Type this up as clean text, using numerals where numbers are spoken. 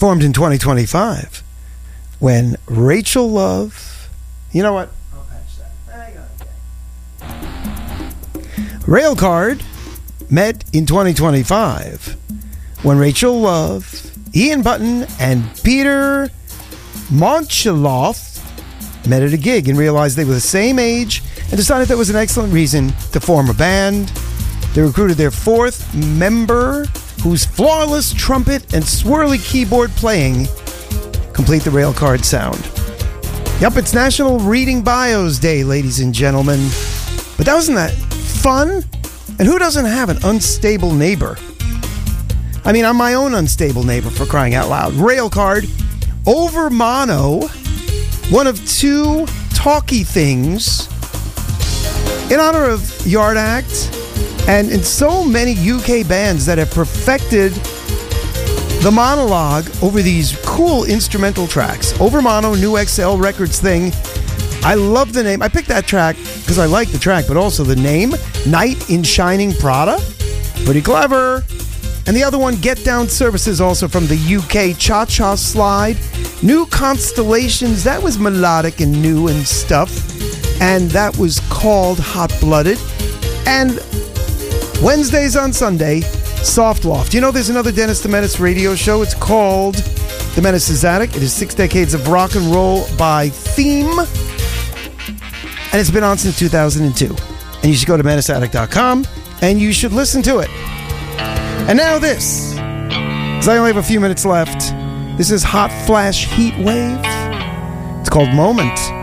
formed in 2025 when Rachel Love... You know what? I'll patch that. Hang on. Railcard met in 2025 when Rachel Love, Ian Button, and Peter Montcheloff met at a gig and realized they were the same age and decided that was an excellent reason to form a band. They recruited their fourth member, whose flawless trumpet and swirly keyboard playing complete the Railcard sound. Yup, it's National Reading Bios Day, ladies and gentlemen. But wasn't that fun? And who doesn't have an unstable neighbor? I mean, I'm my own unstable neighbor, for crying out loud. Railcard, over mono, one of two talkie things, in honor of Yard Act, and in so many UK bands that have perfected the monologue over these cool instrumental tracks. Over mono, New XL Records thing. I love the name. I picked that track because I like the track, but also the name, Knight in Shining Prada. Pretty clever. And the other one, Get Down Services, also from the UK, Cha Cha Slide. New Constellations, that was melodic and new and stuff. And that was called Hot Blooded. And Wednesdays on Sunday, Soft Loft. You know, there's another Dennis the Menace radio show. It's called The Menace's Attic. It is 6 decades of rock and roll by theme. And it's been on since 2002. And you should go to menaceattic.com and you should listen to it. And now this, because I only have a few minutes left. This is Hot Flash Heat Wave. It's called Moment.